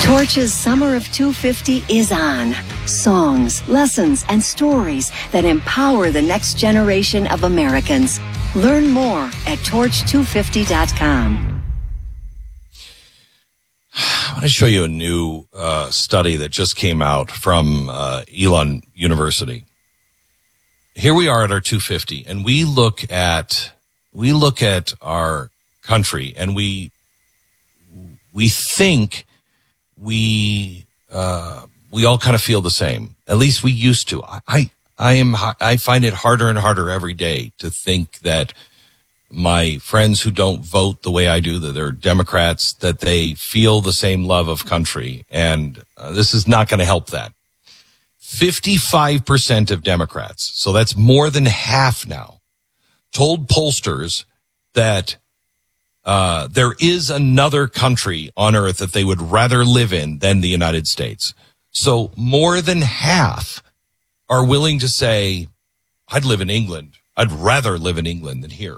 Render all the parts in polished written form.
Torch's Summer of 250 is on. Songs, lessons, and stories that empower the next generation of Americans. Learn more at torch250.com. I want to show you a new study that just came out from Elon University. Here we are at our 250, and we look at our country, and we think we all kind of feel the same. At least we used to. I find it harder and harder every day to think that my friends who don't vote the way I do, that they're Democrats, that they feel the same love of country. And this is not going to help that. 55% of Democrats, so that's more than half now, told pollsters that there is another country on earth that they would rather live in than the United States. So more than half are willing to say, I'd live in England. I'd rather live in England than here.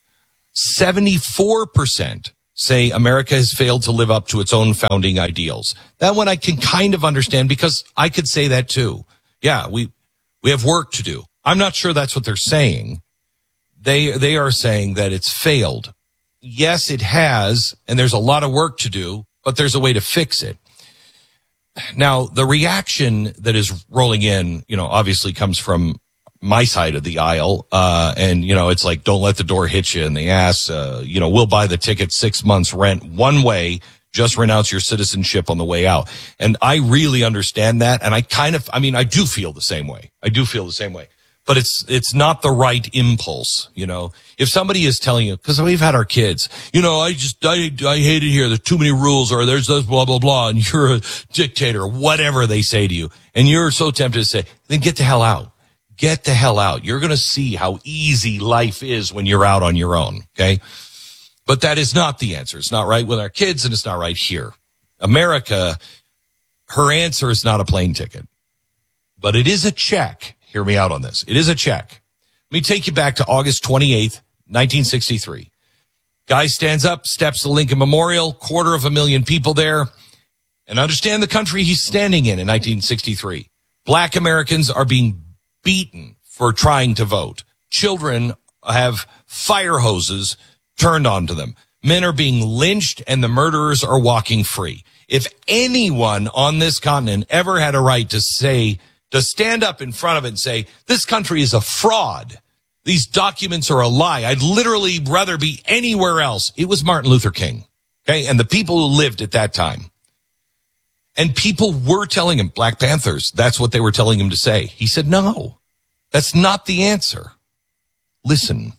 74% say America has failed to live up to its own founding ideals. That one I can kind of understand because I could say that too. Yeah, we have work to do. I'm not sure that's what they're saying. They are saying that it's failed. Yes, it has, and there's a lot of work to do, but there's a way to fix it. Now, the reaction that is rolling in, obviously comes from my side of the aisle. And it's like, don't let the door hit you in the ass. We'll buy the ticket 6 months rent one way. Just renounce your citizenship on the way out. And I really understand that. And I do feel the same way. But it's not the right impulse, If somebody is telling you, because we've had our kids, I hate it here. There's too many rules, or there's this blah, blah, blah, and you're a dictator, whatever they say to you. And you're so tempted to say, then get the hell out. Get the hell out. You're going to see how easy life is when you're out on your own, okay? But that is not the answer. It's not right with our kids, and it's not right here. America, her answer is not a plane ticket. But it is a check. Hear me out on this. It is a check. Let me take you back to August 28th, 1963. Guy stands up, steps to Lincoln Memorial, 250,000 people there. And understand the country he's standing in 1963. Black Americans are being beaten for trying to vote. Children have fire hoses turned onto them. Men are being lynched and the murderers are walking free. If anyone on this continent ever had a right to stand up in front of it and say, this country is a fraud, these documents are a lie, I'd literally rather be anywhere else, it was Martin Luther King. Okay. And the people who lived at that time. And people were telling him, Black Panthers, that's what they were telling him to say. He said, no, that's not the answer. Listen.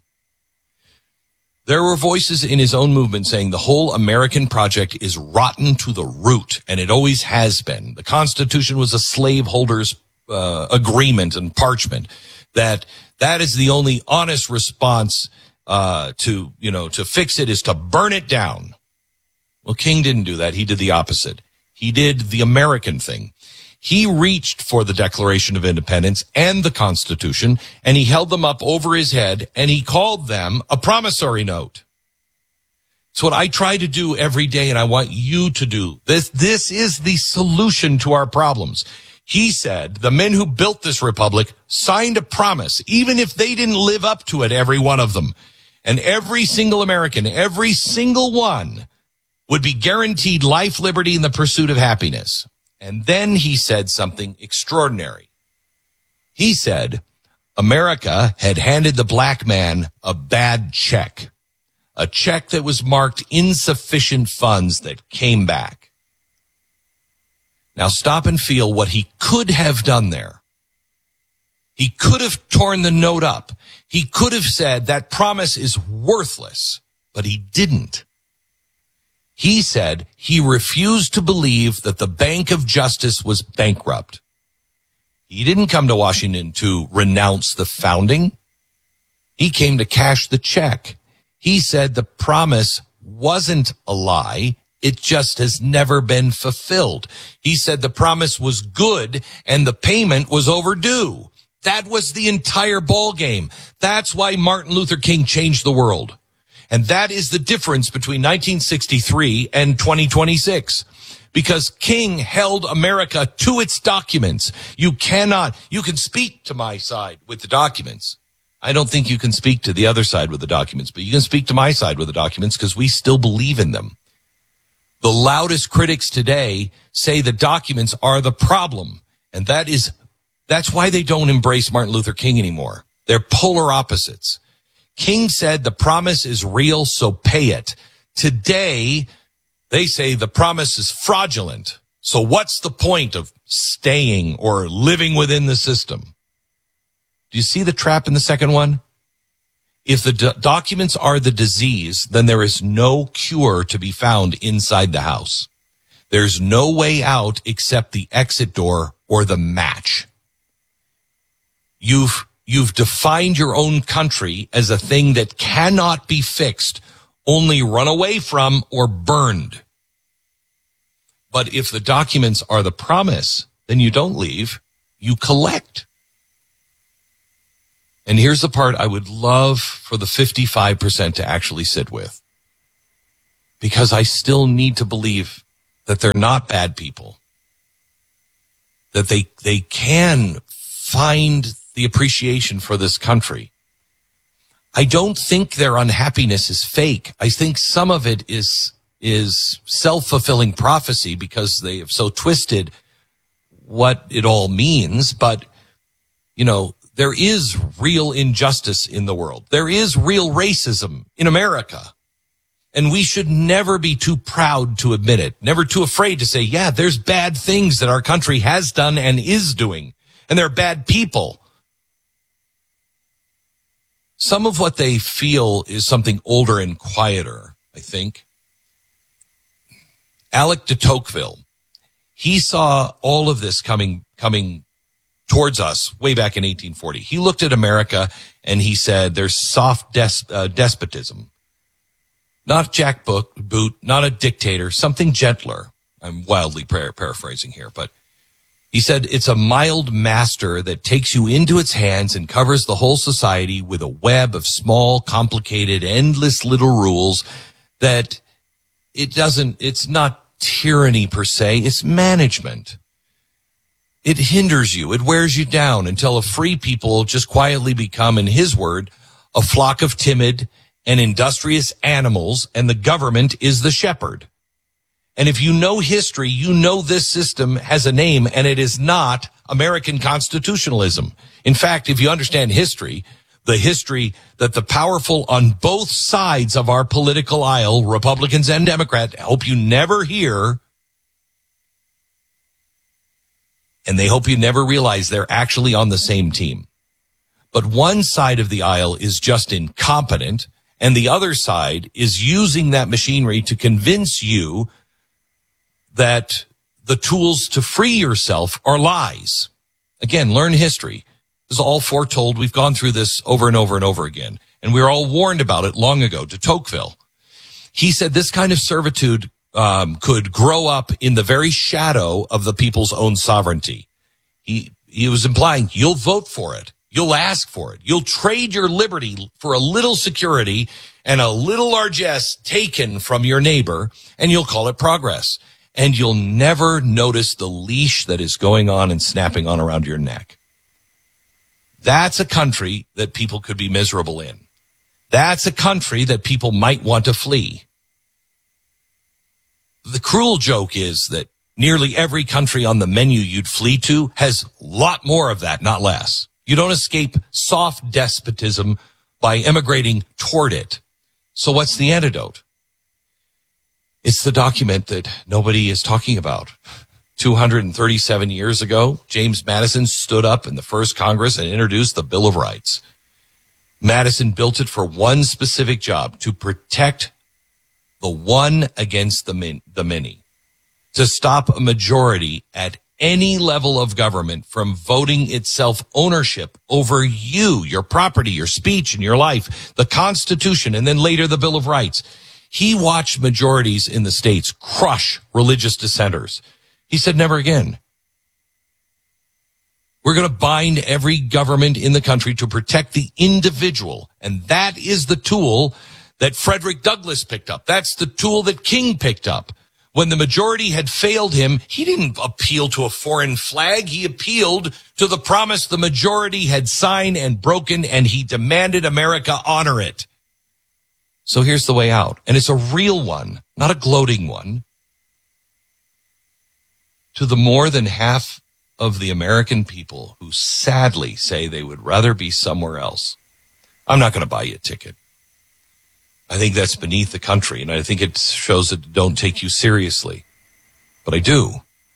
There were voices in his own movement saying the whole American project is rotten to the root, and it always has been. The Constitution was a slaveholder's agreement and parchment. That is the only honest response to fix it is to burn it down. Well, King didn't do that. He did the opposite. He did the American thing. He reached for the Declaration of Independence and the Constitution, and he held them up over his head, and he called them a promissory note. It's what I try to do every day, and I want you to do. This is the solution to our problems. He said the men who built this republic signed a promise, even if they didn't live up to it, every one of them. And every single American, every single one, would be guaranteed life, liberty, and the pursuit of happiness. And then he said something extraordinary. He said America had handed the black man a bad check, a check that was marked insufficient funds that came back. Now stop and feel what he could have done there. He could have torn the note up. He could have said that promise is worthless, but he didn't. He said he refused to believe that the Bank of Justice was bankrupt. He didn't come to Washington to renounce the founding. He came to cash the check. He said the promise wasn't a lie. It just has never been fulfilled. He said the promise was good and the payment was overdue. That was the entire ball game. That's why Martin Luther King changed the world. And that is the difference between 1963 and 2026. because King held America to its documents. You can speak to my side with the documents. I don't think you can speak to the other side with the documents, but you can speak to my side with the documents because we still believe in them. The loudest critics today say the documents are the problem. And that's why they don't embrace Martin Luther King anymore. They're polar opposites. King said the promise is real, so pay it. Today, they say the promise is fraudulent. So what's the point of staying or living within the system? Do you see the trap in the second one? If the documents are the disease, then there is no cure to be found inside the house. There's no way out except the exit door or the match. You've defined your own country as a thing that cannot be fixed, only run away from or burned. But if the documents are the promise, then you don't leave, you collect. And here's the part I would love for the 55% to actually sit with. Because I still need to believe that they're not bad people. That they can find the appreciation for this country. I don't think their unhappiness is fake. I think some of it is self-fulfilling prophecy because they have so twisted what it all means. But, there is real injustice in the world. There is real racism in America. And we should never be too proud to admit it, never too afraid to say, yeah, there's bad things that our country has done and is doing. And there are bad people. Some of what they feel is something older and quieter, I think. Alec de Tocqueville, he saw all of this coming towards us way back in 1840. He looked at America and he said, there's soft despotism. Not jackboot, not a dictator, something gentler. I'm wildly paraphrasing here, but he said it's a mild master that takes you into its hands and covers the whole society with a web of small, complicated, endless little rules that it's not tyranny per se, it's management. It hinders you, it wears you down until a free people just quietly become, in his word, a flock of timid and industrious animals, and the government is the shepherd. And if you know history, you know this system has a name, and it is not American constitutionalism. In fact, if you understand history, the history that the powerful on both sides of our political aisle, Republicans and Democrats, hope you never hear, and they hope you never realize they're actually on the same team. But one side of the aisle is just incompetent, and the other side is using that machinery to convince you that the tools to free yourself are lies. Again, learn history. This is all foretold. We've gone through this over and over and over again. And we were all warned about it long ago. De Tocqueville, he said this kind of servitude could grow up in the very shadow of the people's own sovereignty. He was implying you'll vote for it. You'll ask for it. You'll trade your liberty for a little security and a little largesse taken from your neighbor, and you'll call it progress. And you'll never notice the leash that is going on and snapping on around your neck. That's a country that people could be miserable in. That's a country that people might want to flee. The cruel joke is that nearly every country on the menu you'd flee to has a lot more of that, not less. You don't escape soft despotism by emigrating toward it. So what's the antidote? It's the document that nobody is talking about. 237 years ago, James Madison stood up in the first Congress and introduced the Bill of Rights. Madison built it for one specific job, to protect the one against the many, to stop a majority at any level of government from voting itself ownership over you, your property, your speech, and your life, the Constitution, and then later the Bill of Rights. He watched majorities in the states crush religious dissenters. He said, never again. We're going to bind every government in the country to protect the individual. And that is the tool that Frederick Douglass picked up. That's the tool that King picked up when the majority had failed him, he didn't appeal to a foreign flag. He appealed to the promise the majority had signed and broken, and he demanded America honor it. So here's the way out. And it's a real one, not a gloating one. To the more than half of the American people who sadly say they would rather be somewhere else, I'm not going to buy you a ticket. I think that's beneath the country, and I think it shows that they don't take you seriously. But I do.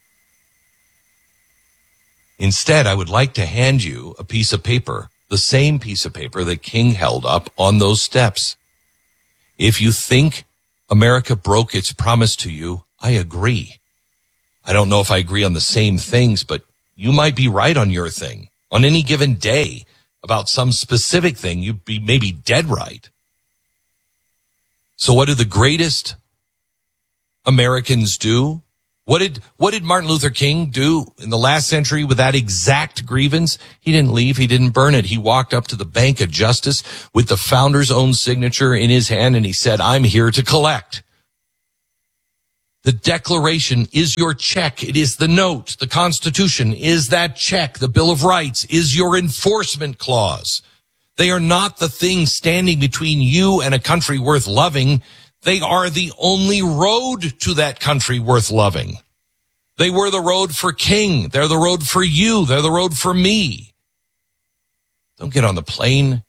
Instead, I would like to hand you a piece of paper, the same piece of paper that King held up on those steps. If you think America broke its promise to you, I agree. I don't know if I agree on the same things, but you might be right on your thing. On any given day, about some specific thing, you'd be maybe dead right. So what did the greatest Americans do? What did Martin Luther King do in the last century with that exact grievance? He didn't leave. He didn't burn it. He walked up to the Bank of Justice with the founder's own signature in his hand, and he said, I'm here to collect. The Declaration is your check. It is the note. The Constitution is that check. The Bill of Rights is your enforcement clause. They are not the thing standing between you and a country worth loving. They are the only road to that country worth loving. They were the road for King. They're the road for you. They're the road for me. Don't get on the plane.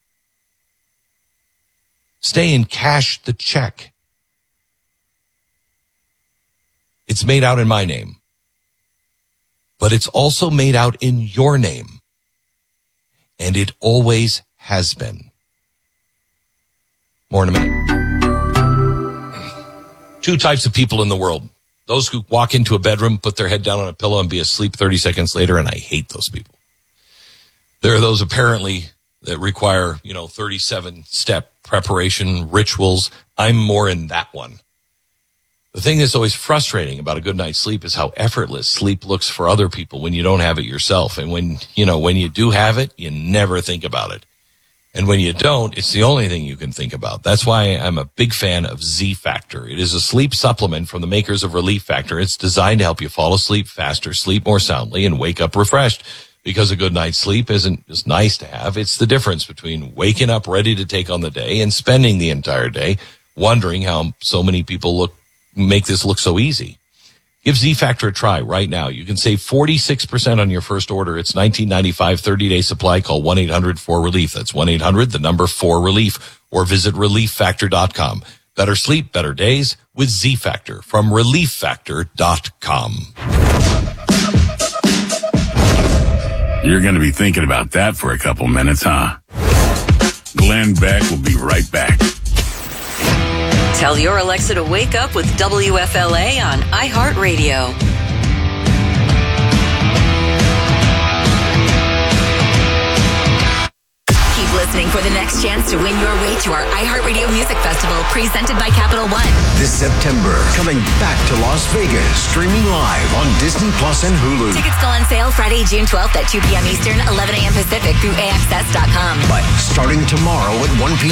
Stay and cash the check. It's made out in my name, but it's also made out in your name. And it always has been. More in a minute. Two types of people in the world. Those who walk into a bedroom, put their head down on a pillow and be asleep 30 seconds later, and I hate those people. There are those apparently that require, 37-step preparation rituals. I'm more in that one. The thing that's always frustrating about a good night's sleep is how effortless sleep looks for other people when you don't have it yourself. And when you do have it, you never think about it. And when you don't, it's the only thing you can think about. That's why I'm a big fan of Z Factor. It is a sleep supplement from the makers of Relief Factor. It's designed to help you fall asleep faster, sleep more soundly, and wake up refreshed. Because a good night's sleep isn't just nice to have. It's the difference between waking up ready to take on the day and spending the entire day wondering how so many people make this look so easy. Give Z Factor a try right now. You can save 46% on your first order. It's $19.95, 30-day supply. Call 1-800-4RELIEF. That's 1-800-4RELIEF, or visit ReliefFactor.com. Better sleep, better days with Z Factor from ReliefFactor.com. You're going to be thinking about that for a couple minutes, huh? Glenn Beck will be right back. Tell your Alexa to wake up with WFLA on iHeartRadio. Keep listening for the next chance to win your way to our iHeartRadio Music Festival presented by Capital One. This September, coming back to Las Vegas, streaming live on Disney Plus and Hulu. Tickets go on sale Friday, June 12th at 2 p.m. Eastern, 11 a.m. Pacific through AXS.com. But starting tomorrow at 1 p.m.